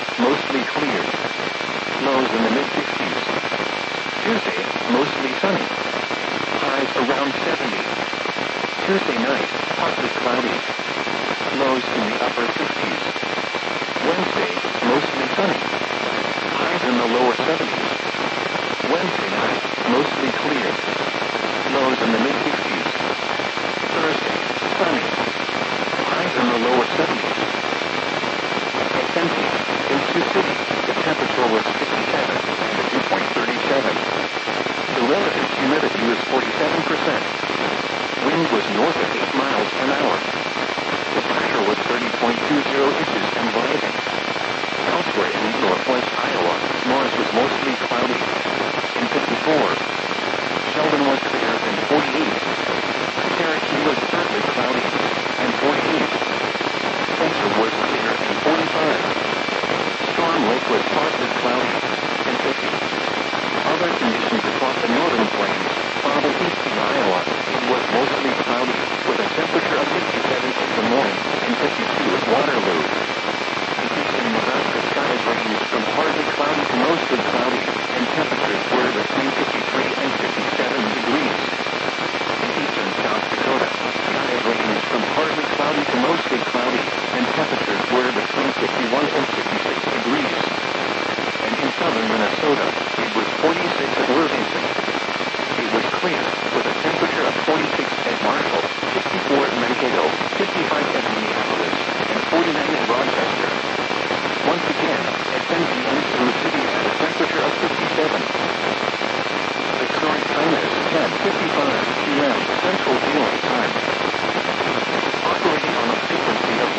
mostly clear. Lows in the mid-60s. Tuesday, mostly sunny. Highs around 70. Tuesday night, partly cloudy. Lows in the upper 60s. Wednesday, mostly sunny. Highs in the lower 70s. Wednesday night, mostly clear. Lows in the mid-60s. Thursday, sunny. Highs in the lower 70s. At 10 p.m. in Sioux City, the temperature was 57 and the dew point 37. The relative humidity was 47%. Wind was north of 8 miles an hour. The pressure was 30.20 inches and rising. Elsewhere in northwest Iowa, Mars was mostly cloudy and 54. Sheldon was clear and 48. Cherokee was partly cloudy and 48. Spencer was clear and 45. Storm Lake was partly cloudy and 50. Other conditions across the northern plains, farther east in Iowa, it was mostly cloudy, with a temperature of 57 in the morning and 52 at Waterloo. In eastern Nebraska, skies ranged from partly cloudy to mostly cloudy, and temperatures were between 53 and 57 degrees. In eastern South Dakota, skies ranged from partly cloudy to mostly cloudy, and temperatures were between 51 and 56 degrees. And in southern Minnesota, it was 46 at Worthington. It was clear, with a temperature of 46 at Marshall, 54 at Mankato, 55 at Minneapolis, and 49 at Rochester. Once again, at 10 p.m. Sioux City had a temperature of 57. The current time is 10:55 p.m. Central Daylight Time. Operating on a frequency of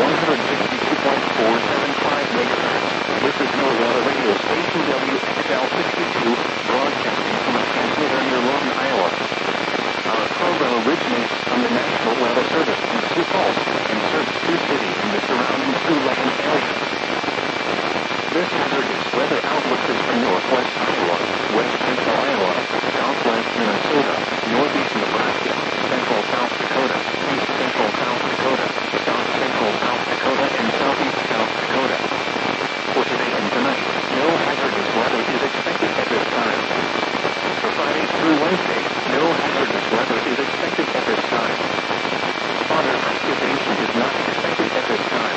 162.475 MHz, this is NOAA radio station WXL-62, broadcasting from a transmitter near Lawton, Iowa. Our program originates from the National Weather Service in Sioux Falls and serves Sioux City and the surrounding Siouxland area. This hazardous weather outlook is for northwest Iowa, west central Iowa, southwest Minnesota, northeast Nebraska, central South Dakota, east central South Dakota, south central South Dakota, and southeast South Dakota. For today and tonight, no hazardous weather is expected at this time. For Friday through Wednesday, no hazardous weather is expected at this time. Water precipitation is not expected at this time.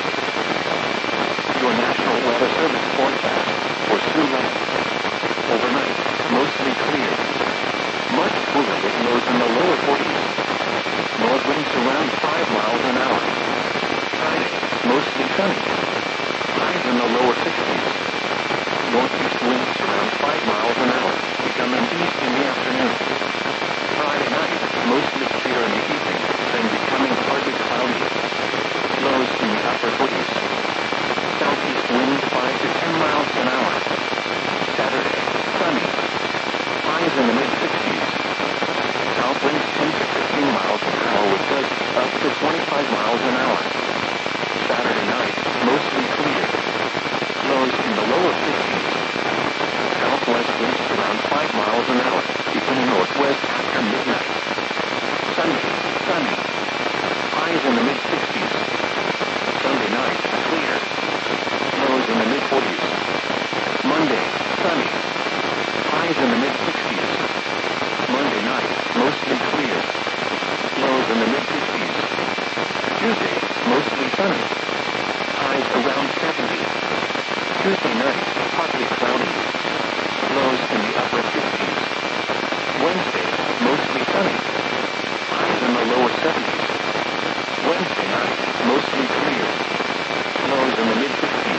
Your National Weather Service forecast for Siouxland. Overnight, mostly clear. Much cooler with lows in the lower 40s. North winds around 5 miles an hour. Friday, mostly sunny. Highs in the lower 60s. Northeast winds around 5 miles an hour, becoming east in the afternoon. Friday night, mostly clear in the evening, then becoming partly cloudy. Lows in the upper 40s. Southeast winds 5 to 10 miles an hour. Saturday, sunny. Highs in the mid-60s. South winds 10 to 15 miles an hour with gusts up to 25 miles an hour. Saturday night, mostly clear. Lows in the lower 50s. Southwest winds around 5 miles an hour, becoming northwest after midnight. Sunday, sunny. Highs in the mid-60s. Sunday night, clear. Lows in the mid-40s. Monday, sunny. Highs in the mid-60s. Monday night, mostly clear. Lows in the mid-50s. Tuesday, mostly sunny. Highs around 70. Tuesday night, partly cloudy. Lows in the upper 50s. Wednesday, mostly sunny. Highs in the lower 70s.